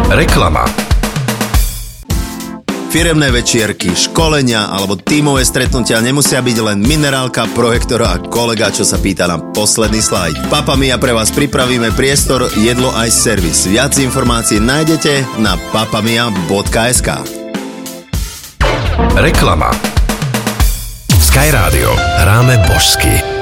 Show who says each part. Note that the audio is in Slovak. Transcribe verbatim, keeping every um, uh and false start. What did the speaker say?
Speaker 1: Reklama.
Speaker 2: Firemné večierky, školenia alebo tímové stretnutia nemusia byť len minerálka, projektor a kolega, čo sa pýta na posledný slajd. Papamia pre vás pripravíme priestor, jedlo aj servis. Viac informácií nájdete na papamia bodka es ká.
Speaker 1: Reklama. Sky Radio. Hráme božsky.